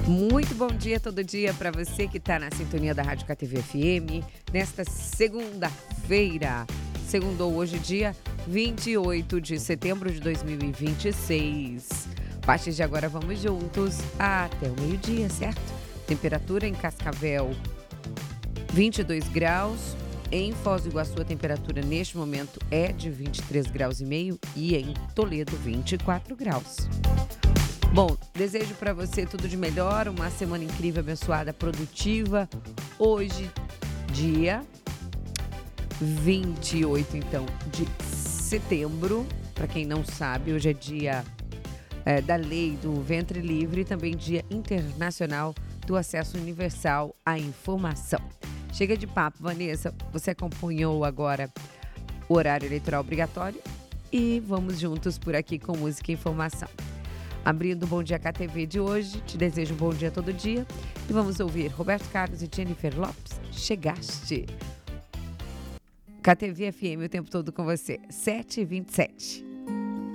Muito bom dia todo dia para você que está na sintonia da Rádio KTV FM. Nesta segunda-feira, segundou hoje dia 28 de setembro de 2026. A partir de agora vamos juntos até o meio-dia, certo? Temperatura em Cascavel 22 graus. Em Foz do Iguaçu a temperatura neste momento é de 23 graus e meio e em Toledo 24 graus. Bom, desejo para você tudo de melhor, uma semana incrível, abençoada, produtiva. Hoje, dia 28, então, de setembro. Para quem não sabe, hoje é dia da lei do ventre livre e também dia internacional do acesso universal à informação. Chega de papo, Vanessa. Você acompanhou agora o horário eleitoral obrigatório e vamos juntos por aqui com música e informação. Abrindo o Bom Dia KTV de hoje, te desejo um bom dia todo dia. E vamos ouvir Roberto Carlos e Jennifer Lopes, Chegaste. KTV FM o tempo todo com você, 7h27.